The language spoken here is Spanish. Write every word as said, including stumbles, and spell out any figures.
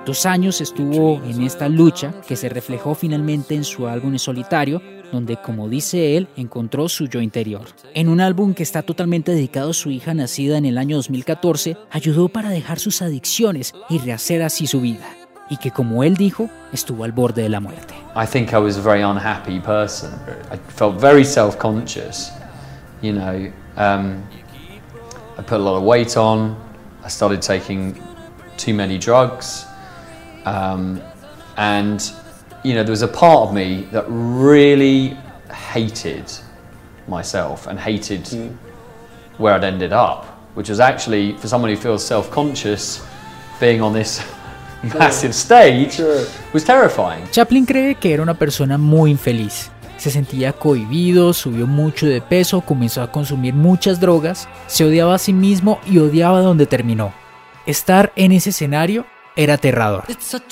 Dos años estuvo en esta lucha que se reflejó finalmente en su álbum en solitario, donde, como dice él, encontró su yo interior. En un álbum que está totalmente dedicado a su hija nacida en el año dos mil catorce, ayudó para dejar sus adicciones y rehacer así su vida. Y que, como él dijo, estuvo al borde de la muerte. I think I was a very unhappy person. I felt very self-conscious. You know, um, I put a lot of weight on. I started taking too many drugs. Um, and, you know, there was a part of me that really hated myself and hated mm. where I'd ended up, which was actually, for someone who feels self-conscious, being on this massive stage sure. was terrifying. Chaplin cree que era una persona muy infeliz. Se sentía cohibido, subió mucho de peso, comenzó a consumir muchas drogas, se odiaba a sí mismo y odiaba donde terminó. Estar en ese escenario era aterrador.